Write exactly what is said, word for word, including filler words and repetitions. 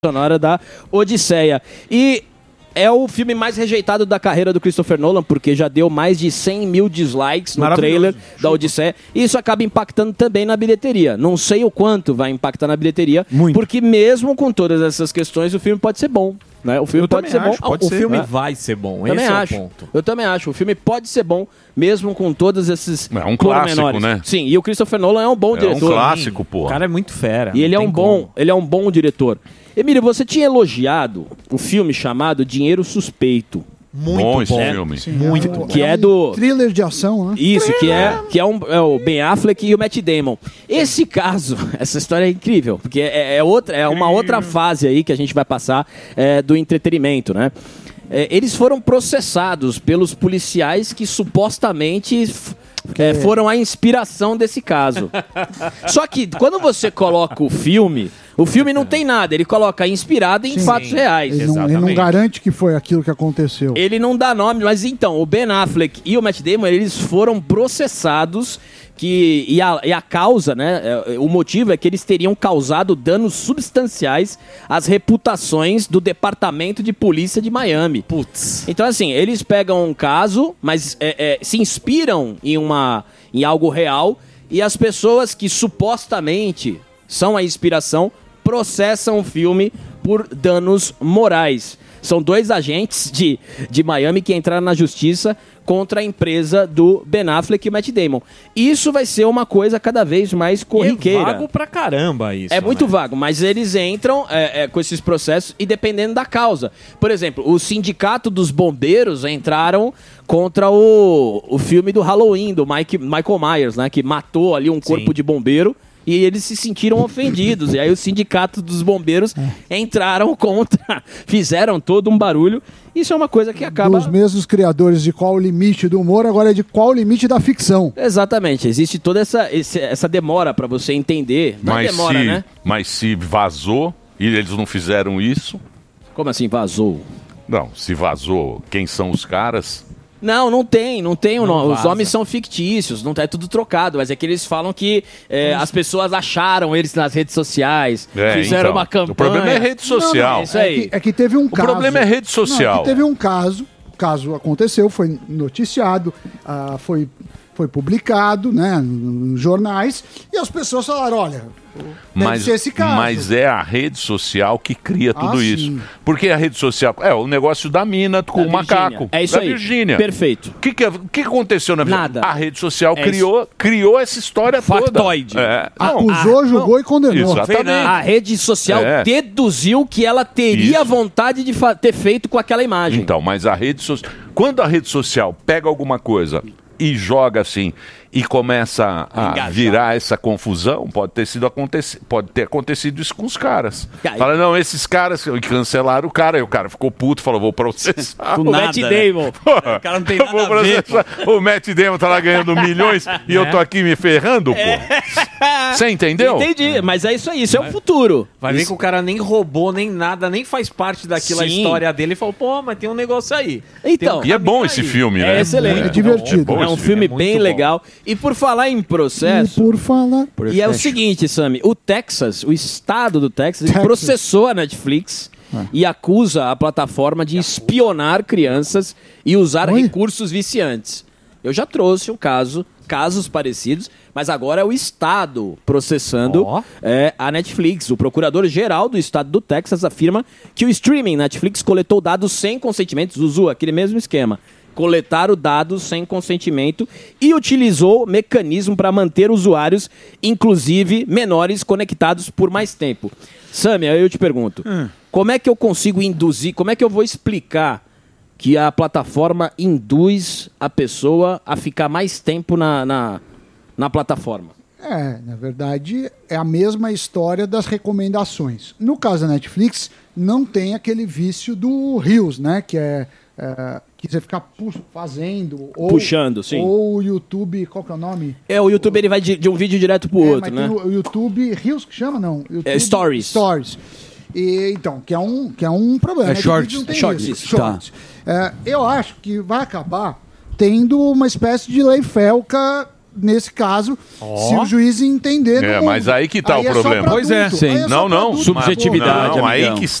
sonora da Odisseia. E é o filme mais rejeitado da carreira do Christopher Nolan, porque já deu mais de cem mil dislikes no trailer da Odisseia. E isso acaba impactando também na bilheteria. Não sei o quanto vai impactar na bilheteria, Muito. porque mesmo com todas essas questões, o filme pode ser bom. Né? O filme Eu pode ser acho, bom. pode o ser, filme né? vai ser bom. Também Esse acho. é o ponto. Eu também acho. O filme pode ser bom, mesmo com todos esses É um clássico, né? Sim, e o Christopher Nolan é um bom É diretor. um clássico, pô. O cara é muito fera. E ele é não um tem bom, como. ele é um bom diretor. Emílio, você tinha elogiado um filme chamado Dinheiro Suspeito. Muito bom esse né? filme. Sim, Muito é um, que é um do thriller de ação, né? Isso, que é, que é, um, é o Ben Affleck e o Matt Damon. Esse caso, essa história é incrível, porque é, é, outra, é uma outra fase aí que a gente vai passar é, do entretenimento, né? É, eles foram processados pelos policiais que supostamente f- é, foram a inspiração desse caso. Só que quando você coloca o filme, o filme não tem nada, ele coloca inspirado em Sim. fatos Sim. reais. Ele não, ele não Exatamente. garante que foi aquilo que aconteceu. Ele não dá nome, mas então, o Ben Affleck e o Matt Damon, eles foram processados que, e, a, e a causa, né, é, o motivo é que eles teriam causado danos substanciais às reputações do Departamento de Polícia de Miami. Putz. Então, assim, eles pegam um caso, mas é, é, se inspiram em, uma, em algo real, e as pessoas que supostamente são a inspiração processam o filme por danos morais. São dois agentes de, de Miami que entraram na justiça contra a empresa do Ben Affleck e Matt Damon. Isso vai ser uma coisa cada vez mais corriqueira. E é vago pra caramba isso. É muito né? vago, mas eles entram é, é, com esses processos e dependendo da causa. Por exemplo, o Sindicato dos Bombeiros entraram contra o, o filme do Halloween, do Mike, Michael Myers, né, que matou ali um corpo Sim. de bombeiro. E eles se sentiram ofendidos. E aí o Sindicato dos Bombeiros entraram contra, fizeram todo um barulho. Isso é uma coisa que acaba... Dos mesmos criadores de Qual o Limite do Humor, agora é de Qual o Limite da Ficção. Exatamente. Existe toda essa, esse- essa demora para você entender. Não é Mas, demora, se, né? mas se vazou e eles não fizeram isso, Como assim vazou? não, se vazou, quem são os caras? Não, não tem, não tem o Não nome. Os vaza. nomes são fictícios, não tá é tudo trocado, mas é que eles falam que é, as pessoas acharam eles nas redes sociais, É, fizeram então, uma campanha. O problema é rede social. Não, não, isso É aí. que, é que teve um O caso... problema é rede social. Não, é que teve um caso, o caso aconteceu, foi noticiado, ah, foi, foi publicado, né, nos jornais, e as pessoas falaram, olha, deve Mas, ser esse caso. mas é a rede social que cria tudo Ah, isso. sim. Porque a rede social... É, o negócio da mina com Da o macaco. Virgínia. É isso da aí. Virgínia. Perfeito. O que, que, o que aconteceu na vida? Nada. A rede social É criou, criou essa história Factoide. toda. É, não, Acusou, julgou e condenou. Exatamente. A rede social É. deduziu que ela teria Isso. vontade de fa- ter feito com aquela imagem. Então, mas a rede social... Quando a rede social pega alguma coisa e joga assim e começa a Engajar. virar essa confusão, pode ter sido aconteci... pode ter acontecido isso com os caras. Aí- Fala, não, esses caras e cancelaram o cara, e o cara ficou puto, falou, vou processar. o Matt Damon. Porra, O cara não tem eu nada vou a ver, processar. O Matt Damon tá lá ganhando milhões e eu tô aqui me ferrando, pô. Você entendeu? Entendi, mas é isso aí, isso é o futuro. Vai ver Isso- que o cara nem roubou, nem nada, nem faz parte daquela Sim. história dele. E falou, pô, mas tem um negócio aí. Então, Tem um E é caminho bom aí. esse filme, É né? excelente. É divertido. bom É um esse filme É muito bem bom. legal. E por falar em E processo... por falar... E é o seguinte, Sami, o Texas, o estado do Texas, ele Texas. processou a Netflix e acusa a plataforma de espionar crianças e usar Oi? recursos viciantes. Eu já trouxe um caso, casos parecidos, mas agora é o estado processando Ó. é, a Netflix. O procurador-geral do estado do Texas afirma que o streaming Netflix coletou dados sem consentimento, Zuzu, aquele mesmo esquema. Coletaram dados sem consentimento e utilizou mecanismo para manter usuários, inclusive menores, conectados por mais tempo. Sami, aí eu te pergunto, como é que eu consigo induzir, como é que eu vou explicar que a plataforma induz a pessoa a ficar mais tempo na, na, na plataforma? É, na verdade, é a mesma história das recomendações. No caso da Netflix, não tem aquele vício do Reels, né? Que é, é que você ficar pu- fazendo. Ou, Puxando, sim. Ou o YouTube, qual que é o nome? É, o YouTube ele vai de, de um vídeo direto pro É, outro, mas né? tem o, o YouTube, Reels que chama, não? YouTube, É, Stories. Stories. E, então, que é um, que é um problema. É né? shorts. Que não tem Shorts, isso. isso. Shorts. É, eu acho que vai acabar tendo uma espécie de lei felca nesse caso, Ó. se o juiz entender. É, no mas mundo. aí que tá Aí o é só problema. pra Pois é, adulto. sim. Aí é só Não, pra não. adulto. Subjetividade, Não, aí amigão. que